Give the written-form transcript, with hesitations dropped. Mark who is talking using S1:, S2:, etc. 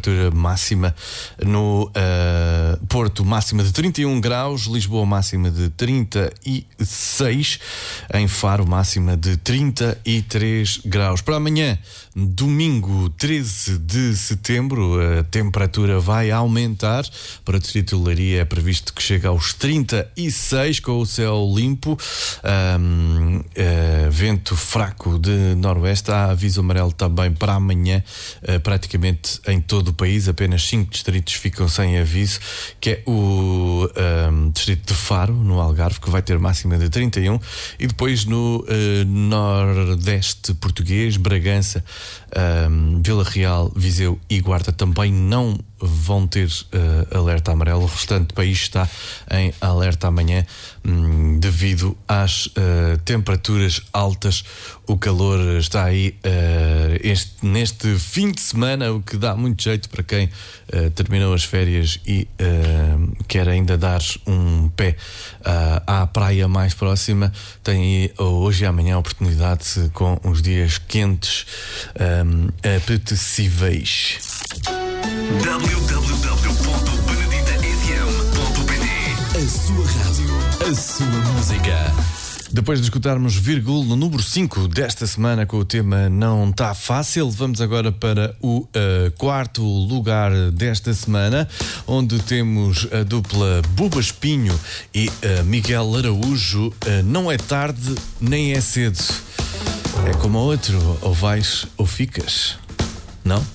S1: temperatura máxima no Porto, máxima de 31 graus, Lisboa máxima de 36, em Faro máxima de 33 graus. Para amanhã, domingo 13 de setembro, a temperatura vai aumentar. Para a Distrito de Leiria é previsto que chegue aos 36, com o céu limpo, vento fraco de noroeste. Há aviso amarelo também para amanhã, praticamente em todo o país. Apenas 5 distritos ficam sem aviso, que é o distrito de Faro, no Algarve, que vai ter máxima de 31, e depois no nordeste português, Bragança, Vila Real, Viseu e Guarda também não vão ter alerta amarelo. O restante do país está em alerta amanhã, devido às temperaturas altas. O calor está aí neste fim de semana, o que dá muito jeito para quem terminou as férias e quer ainda dar um pé à praia mais próxima. Tem aí hoje e amanhã a oportunidade, com uns dias quentes apetecíveis.
S2: www.beneditafm.pt. A sua rádio, a sua música.
S1: Depois de escutarmos Virgul no número 5 desta semana com o tema Não Tá Fácil, vamos agora para o quarto lugar desta semana, onde temos a dupla Buba Espinho e Miguel Araújo. Não é tarde nem é cedo, é como o outro, ou vais ou ficas, não?